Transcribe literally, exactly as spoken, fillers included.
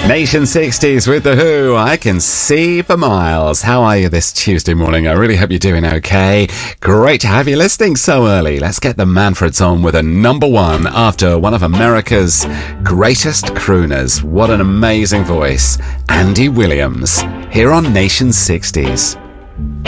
Nation sixties with The Who, I Can See for Miles. How are you this Tuesday morning? I really hope you're doing okay. Great to have you listening so early. Let's get the Manfreds on with a number one after one of America's greatest crooners. What an amazing voice. Andy Williams, here on Nation sixties.